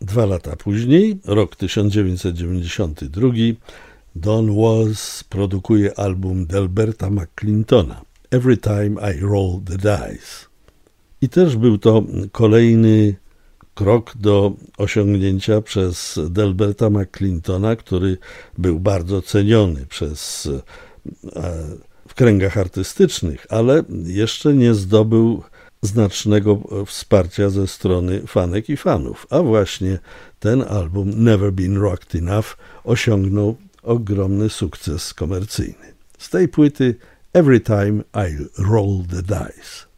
2 lata później, rok 1992, Don Was produkuje album Delberta McClintona Every Time I Roll the Dice. I też był to kolejny krok do osiągnięcia przez Delberta McClintona, który był bardzo ceniony w kręgach artystycznych, ale jeszcze nie zdobył znacznego wsparcia ze strony fanek i fanów, a właśnie ten album Never Been Rocked Enough osiągnął ogromny sukces komercyjny. Z tej płyty Every Time I Roll the Dice.